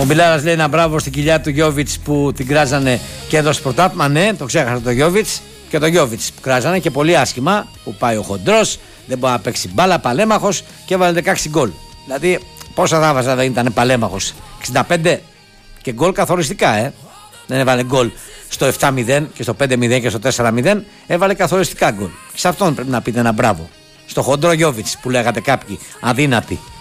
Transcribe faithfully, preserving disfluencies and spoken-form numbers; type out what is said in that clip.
Ο Μπιλάρας λέει ένα μπράβο στην κοιλιά του Γιόβιτς που την κράζανε και έδωσε πρωτάθλημα. Ναι, το ξέχασα το Γιόβιτς και το Γιόβιτς που κράζανε και πολύ άσχημα. Που πάει ο χοντρός, δεν μπορεί να παίξει μπάλα, παλέμαχος και έβαλε δεκαέξι γκολ. Δηλαδή, πόσα θα βάζα δεν ήταν παλέμαχος? εξήντα πέντε και γκολ καθοριστικά, ε. Δεν έβαλε γκολ στο επτά μηδέν και στο πέντε μηδέν και στο τέσσερα μηδέν. Έβαλε καθοριστικά γκολ. Και σε αυτόν πρέπει να πείτε ένα μπράβο. Στο χοντρό Γιόβιτς που λέγατε κάποιοι αδύνατοι.